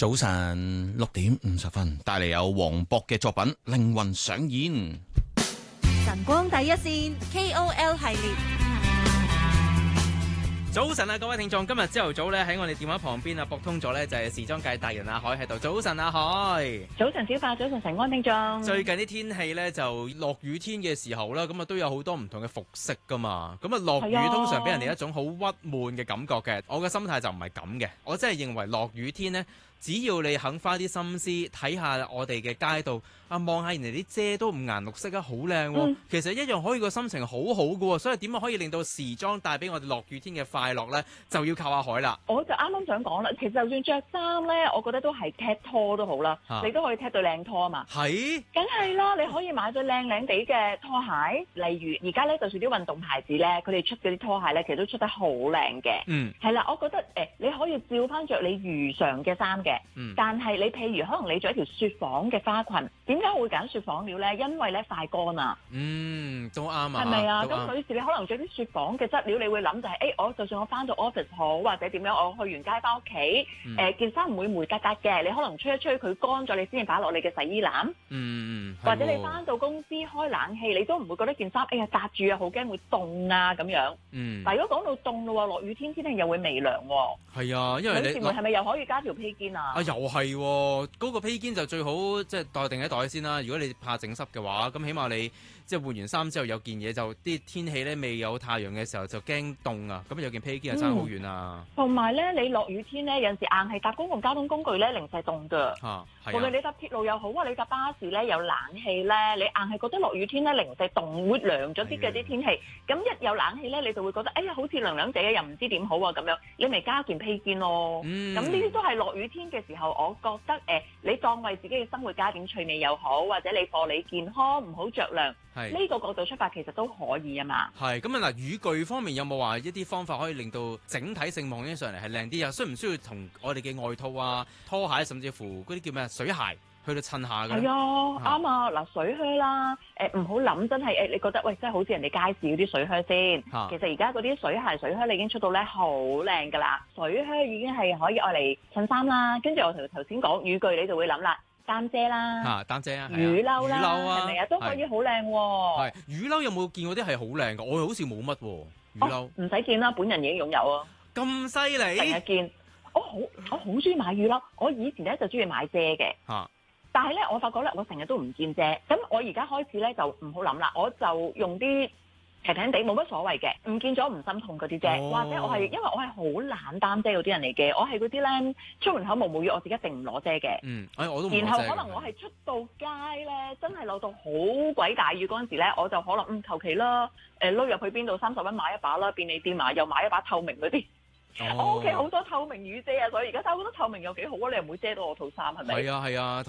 早晨6:50，帶嚟有黃渤嘅作品《靈魂上演》。 晨光第一線 KOL 系列。 早晨啊，各位聽眾，今日朝頭早咧喺我哋電話旁邊啊，駁通咗咧就係時裝界達人阿海喺度。早晨，阿海。 早晨，小發，早晨，晨光聽眾。 最近啲天氣咧就落雨天嘅時候啦，咁啊都有好多唔同嘅服飾噶嘛。咁啊落雨通常俾人哋一種好鬱悶嘅感覺嘅。我嘅心態就唔係咁嘅，我真係認為落雨天呢，只要你肯花啲心思睇下我哋嘅街道啊，望下人哋啲遮都五顏六色啊，好靚喎。其實一樣可以個心情好好嘅喎。所以點樣可以令到時裝帶俾我哋落雨天嘅快樂呢？就要靠阿海啦。 我就啱啱想講啦，其實就算着衫呢，我覺得都係踢拖都好啦，你都可以踢對靚拖啊嘛。 係， 梗係啦，你可以買對靚靚地嘅拖鞋，例如而家呢，就算啲運動牌子呢，佢哋出嗰啲拖鞋呢，其實都出得好靚嘅。係啦，我覺得你可以照翻着你如常嘅衫嘅。但係你譬如可能你着一條雪紡嘅花裙，點解會揀雪紡料呢？因為呢快乾啊。 都啱啊。係咪啊？咁女士你可能着啲雪紡嘅質料，你會諗就係我就算我翻到 office 好，或者點樣，我去完街翻屋企，件衫唔會霉格格嘅。你可能吹一吹佢乾咗，你先至擺落你嘅洗衣籃。或者你翻到公司開冷氣，你都唔會覺得件衫隔住啊，好驚會凍啊咁樣。但如果講到凍咯，落雨天天氣又會微涼喎。 係啊，因為你女士們係咪又可以加條披肩啊？ 又係喎，嗰個披肩就最好即係袋定一袋先啦。如果你怕整濕嘅話，咁起碼你即係換完衫之後有件嘢，就啲天氣咧未有太陽嘅時候就驚凍啊。咁有件披肩就爭好遠啊。同埋咧，你落雨天咧，有陣時硬係搭公共交通工具咧，零舍凍㗎。無論你搭鐵路又好啊，你搭巴士咧有冷氣咧，你硬係覺得落雨天咧零舍凍，會涼咗啲嘅啲天氣。咁一有冷氣咧，你就會覺得哎呀好似涼涼地啊，又唔知點好啊咁樣。你咪加件披肩咯。咁呢啲都係落雨天嘅時候，我覺得你當為自己嘅生活加點趣味又好，或者你課你健康唔好着涼，呢個角度出發其實都可以啊嘛。 係咁啊嗱，雨具方面有冇話一啲方法可以令到整體性望起上嚟係靚啲啊？需唔需要同我哋嘅外套啊、拖鞋，甚至乎嗰啲叫咩水鞋去到襯下嘅？ 係啊，啱啊！嗱，水靴啦，唔好諗真係你覺得喂，真係好似人哋街市嗰啲水靴先。其實而家嗰啲水鞋、水靴你已經出到咧好靚㗎啦。水靴已經係可以愛嚟襯衫啦。跟住我頭先講雨具，你就會諗啦，擔遮啦， 擔遮啊， 雨褸啦， 係咪啊都可以好靚喎。 係雨褸有冇見過啲係好靚㗎？我又好似冇乜喎雨褸。 唔使見啦，本人已經擁有啊。 咁犀利！ 成日見，我好中意買雨褸。我以前咧就中意買遮嘅。但係咧，我發覺咧，我成日都唔見遮。咁我而家開始咧就唔好諗啦，我就用啲平平地冇乜所謂嘅，唔見咗唔心痛嗰啲遮。或者我係因為我係好懶擔遮嗰啲人嚟嘅，我係嗰啲咧出門口毛毛雨，我自己一定唔攞遮嘅。 我都唔攞遮。 然後可能我係出到街咧，真係落到好鬼大雨嗰陣時咧，我就可能求其啦，撈入去邊度30蚊買一把啦，便利店又買一把透明嗰啲。我屋企好多透明雨遮啊，所以而家收好多透明有幾好啊！你又唔會遮到我套衫係咪？ 係啊。